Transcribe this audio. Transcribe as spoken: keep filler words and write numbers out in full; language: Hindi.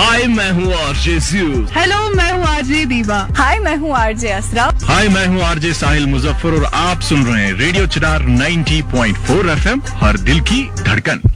हाय, मैं हूँ आरजे ज़्यू। हेलो, मैं हूँ आरजे दीवा। हाय, मैं हूँ आरजे असरा। हाय, मैं हूँ आरजे साहिल मुजफ्फर और आप सुन रहे हैं रेडियो चिरार नब्बे पॉइंट चार एफएम, हर दिल की धड़कन।